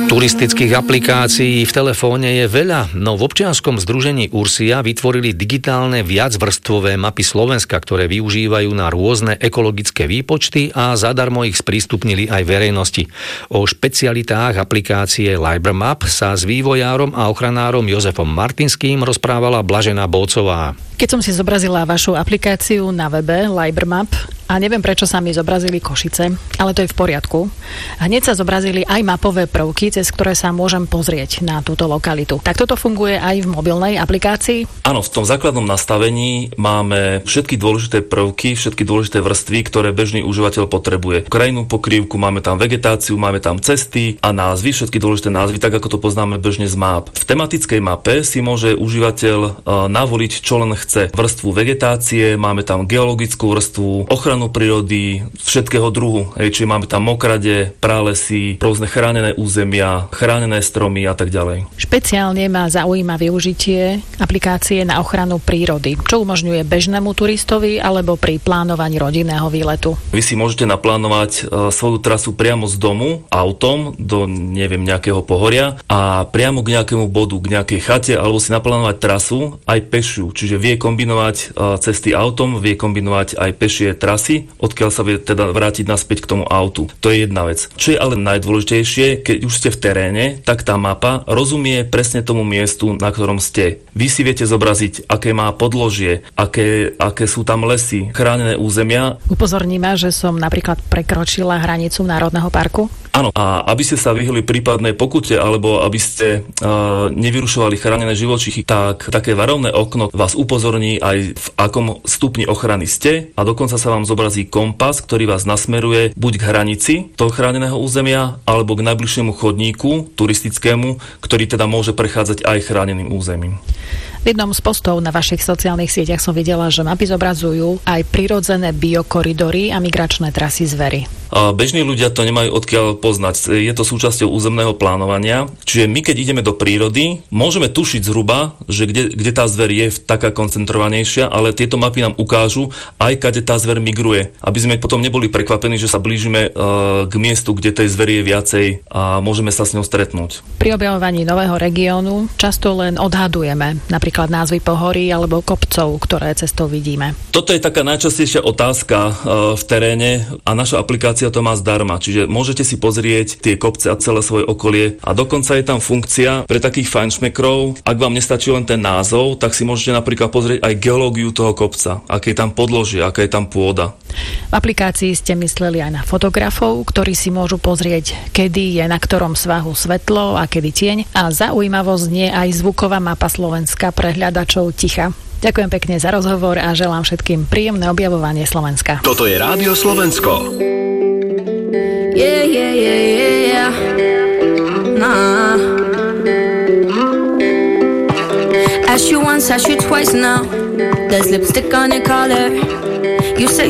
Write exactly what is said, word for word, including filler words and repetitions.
Turistických aplikácií v telefóne je veľa, no v občianskom združení Ursia vytvorili digitálne viacvrstvové mapy Slovenska, ktoré využívajú na rôzne ekologické výpočty a zadarmo ich sprístupnili aj verejnosti. O špecialitách aplikácie LibraMap sa s vývojárom a ochranárom Jozefom Martinským rozprávala Blažená Bolcová. Keď som si zobrazila vašu aplikáciu na webe LibraMap, a neviem, prečo sa mi zobrazili Košice, ale to je v poriadku. Hneď sa zobrazili aj mapové prvky, cez ktoré sa môžem pozrieť na túto lokalitu. Tak toto funguje aj v mobilnej aplikácii? Áno, v tom základnom nastavení máme všetky dôležité prvky, všetky dôležité vrstvy, ktoré bežný užívateľ potrebuje. Krajinnú pokrývku, máme tam vegetáciu, máme tam cesty a názvy, všetky dôležité názvy, tak ako to poznáme bežne z map. V tematickej mape si môže užívateľ navoliť, čo len chce. Vrstvu vegetácie, máme tam geologickú vrstvu, ochranu prírody, všetkého druhu. Hej, čiže máme tam mokrade, pralesy, rôzne chránené územia, chránené stromy a tak ďalej. Špeciálne ma zaujíma využitie aplikácie na ochranu prírody, čo umožňuje bežnému turistovi alebo pri plánovaní rodinného výletu. Vy si môžete naplánovať e, svoju trasu priamo z domu, autom, do neviem nejakého pohoria a priamo k nejakému bodu, k nejakej chate, alebo si naplánovať trasu aj pešiu, čiže vie kombinovať e, cesty autom, vie kombinovať aj pešie trasy, odkiaľ sa vie teda vrátiť naspäť k tomu autu. To je jedna vec. Čo je ale najdôležitejšie, keď už ste v teréne, tak tá mapa rozumie presne tomu miestu, na ktorom ste. Vy si viete zobraziť, aké má podložie, aké, aké sú tam lesy, chránené územia. Upozorní ma, že som napríklad prekročila hranicu Národného parku? Áno, a aby ste sa vyhli prípadnej pokute, alebo aby ste uh, nevyrušovali chránené živočichy, tak také varovné okno vás upozorní aj v akom stupni ochrany ste a dokonca sa vám zobrazí kompas, ktorý vás nasmeruje buď k hranici toho chráneného územia, alebo k najbližšiemu chodníku turistickému, ktorý teda môže prechádzať aj chráneným územím. V jednom z postov na vašich sociálnych sieťach som videla, že mapy zobrazujú aj prirodzené biokoridory a migračné trasy zvery. A bežní ľudia to nemajú odkiaľ poznať. Je to súčasťou územného plánovania. Čiže my, keď ideme do prírody, môžeme tušiť zhruba, že kde, kde tá zver je taká koncentrovanejšia, ale tieto mapy nám ukážu aj kade tá zver migruje. Aby sme potom neboli prekvapení, že sa blížime uh, k miestu, kde tej zveri je viacej a môžeme sa s ňou stretnúť. Pri objavovaní nového regiónu často len odhadujeme napríklad názvy pohorí alebo kopcov, ktoré cestou vidíme. Toto je taká najčastejšia otázka uh, v teréne a naša aplikácia to má zdarma, čiže môžete si pozrieť tie kopce a celé svoje okolie a dokonca je tam funkcia pre takých fajnšmekrov, ak vám nestačí len ten názov, tak si môžete napríklad pozrieť aj geológiu toho kopca, aké je tam podložie, aká je tam pôda. V aplikácii ste mysleli aj na fotografov, ktorí si môžu pozrieť, kedy je na ktorom svahu svetlo a kedy tieň a zaujímavo znie aj zvuková mapa Slovenska pre hľadačov ticha. Ďakujem pekne za rozhovor a želám všetkým príjemné objavovanie Slovenska. Toto je Rádio Slovensko. Yeah, yeah, yeah, yeah, yeah. Nah. Ask you once, ask you twice now. There's lipstick on your collar. You say